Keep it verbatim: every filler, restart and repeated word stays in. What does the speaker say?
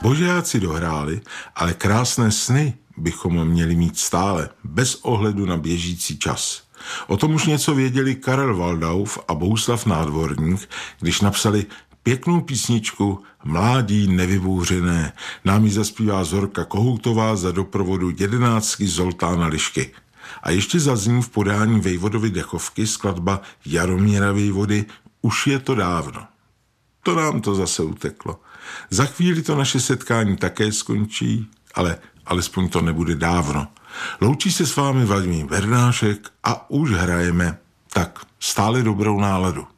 Božáci dohráli, ale krásné sny bychom měli mít stále, bez ohledu na běžící čas. O tom už něco věděli Karel Waldauf a Bohuslav Nádvorník, když napsali pěknou písničku Mládí nevybouřené. Nám ji zaspívá Zorka Kohoutová za doprovodu jedenáctky Zoltána Lišky. A ještě zazní v podání Vejvodovy dechovky skladba Jaromíra Vejvody Už je to dávno. To nám to zase uteklo. Za chvíli to naše setkání také skončí, ale alespoň to nebude dávno. Loučí se s vámi Vladimír Vernášek a už hrajeme tak stále dobrou náladu.